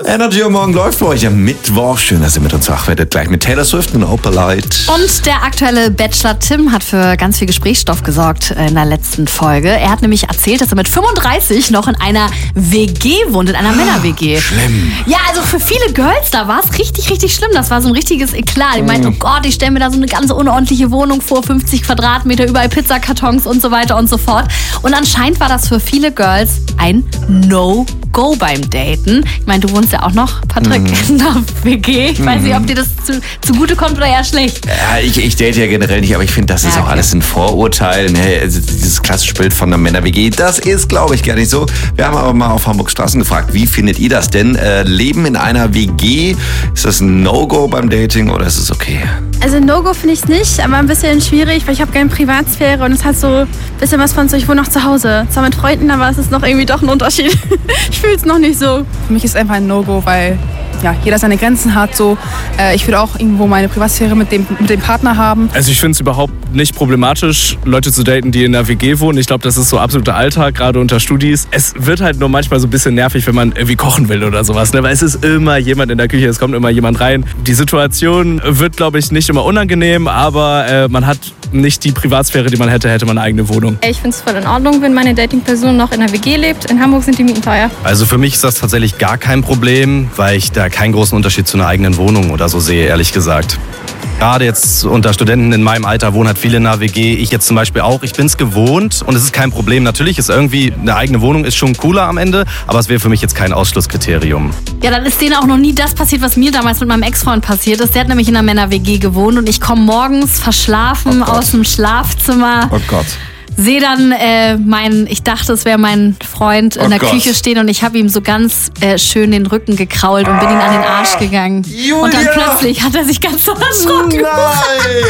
Energy am Morgen läuft für euch am Mittwoch. Schön, dass ihr mit uns wach werdet. Gleich mit Taylor Swift und Opalite. Und der aktuelle Bachelor Tim hat für ganz viel Gesprächsstoff gesorgt in der letzten Folge. Er hat nämlich erzählt, dass er mit 35 noch in einer WG wohnt, in einer Männer-WG. Schlimm. Ja, also für viele Girls, da war es richtig, richtig schlimm. Das war so ein richtiges Eklat. Die meinten, oh Gott, ich stelle mir da so eine ganz unordentliche Wohnung vor, 50 Quadratmeter, überall Pizzakartons und so weiter und so fort. Und anscheinend war das für viele Girls ein No-Go beim Daten. Ich meine, du wohnst ja auch noch, Patrick, in einer WG. Ich weiß nicht, ob dir das zugute kommt oder eher schlecht. Ja, ich date ja generell nicht, aber ich finde, das ist auch alles ein Vorurteil. Ne? Also dieses klassische Bild von einer Männer-WG, das ist, glaube ich, gar nicht so. Wir haben aber mal auf Hamburgs Straßen gefragt, wie findet ihr das denn? Leben in einer WG, ist das ein No-Go beim Dating oder ist es okay? Also No-Go finde ich es nicht, aber ein bisschen schwierig, weil ich habe gerne Privatsphäre und es hat so ein bisschen was von so, ich wohne noch zu Hause. Zwar mit Freunden, aber es ist noch irgendwie doch ein Unterschied. Ich fühle es noch nicht so. Für mich ist es einfach ein No-Go, weil ja, jeder seine Grenzen hat. So. Ich würde auch irgendwo meine Privatsphäre mit dem Partner haben. Also ich finde es überhaupt nicht problematisch, Leute zu daten, die in einer WG wohnen. Ich glaube, das ist so absoluter Alltag, gerade unter Studis. Es wird halt nur manchmal so ein bisschen nervig, wenn man irgendwie kochen will oder sowas. Ne? Weil es ist immer jemand in der Küche, es kommt immer jemand rein. Die Situation wird, glaube ich, nicht immer unangenehm, aber man hat nicht die Privatsphäre, die man hätte man eine eigene Wohnung. Ich finde es voll in Ordnung, wenn meine Dating-Person noch in einer WG lebt. In Hamburg sind die Mieten teuer. Also für mich ist das tatsächlich gar kein Problem, weil ich da keinen großen Unterschied zu einer eigenen Wohnung oder so sehe, ehrlich gesagt. Gerade jetzt unter Studenten in meinem Alter wohnen halt viele in einer WG. Ich jetzt zum Beispiel auch. Ich bin es gewohnt und es ist kein Problem. Natürlich ist irgendwie eine eigene Wohnung ist schon cooler am Ende, aber es wäre für mich jetzt kein Ausschlusskriterium. Ja, dann ist denen auch noch nie das passiert, was mir damals mit meinem Ex-Freund passiert ist. Der hat nämlich in einer Männer-WG gewohnt und ich komme morgens verschlafen aus dem Schlafzimmer. Oh Gott. Sehe dann ich dachte, es wäre mein Freund in der Küche stehen und ich habe ihm so ganz schön den Rücken gekrault und bin ihm an den Arsch gegangen. Julia! Und dann plötzlich hat er sich ganz so erschrocken. Nein!